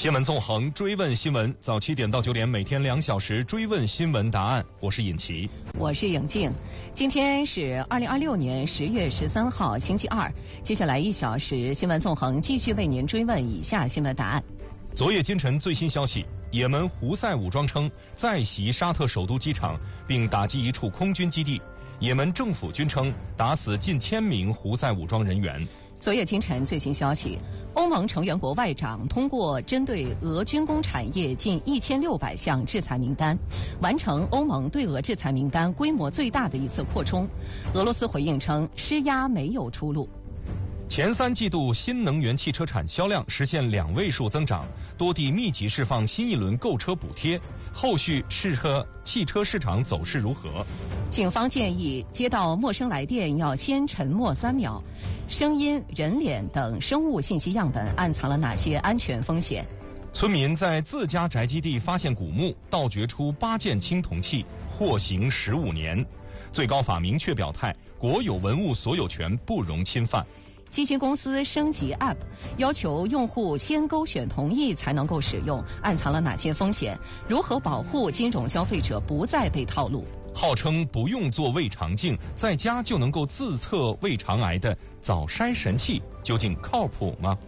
新闻纵横，追问新闻，早7点到9点，每天2小时追问新闻答案。我是尹奇， 我是颖静。今天是2026年10月13号，星期二。接下来1小时，新闻纵横继续为您追问以下新闻答案。 昨夜今晨最新消息，也门胡塞武装称再袭沙特首都机场，并打击一处空军基地。也门政府军称打死近1000名胡塞武装人员。 昨夜今晨最新消息，欧盟成员国外长通过针对俄军工产业近1600项制裁名单，完成欧盟对俄制裁名单规模最大的一次扩充。俄罗斯回应称，施压没有出路。 前3季度新能源汽车产销量实现2位数增长，多地密集释放新一轮购车补贴。后续汽车市场走势如何？ 警方建议接到陌生来电要先沉默3秒，声音、人脸等生物信息样本暗藏了哪些安全风险？ 村民在自家宅基地发现古墓，盗掘出8件青铜器，获刑15年。最高法明确表态，国有文物所有权不容侵犯。 基金公司升级 App， 要求用户先勾选同意才能够使用，暗藏了哪些风险？如何保护金融消费者不再被套路？ 号称不用做胃肠镜，在家就能够自测胃肠癌的早筛神器，究竟靠谱吗？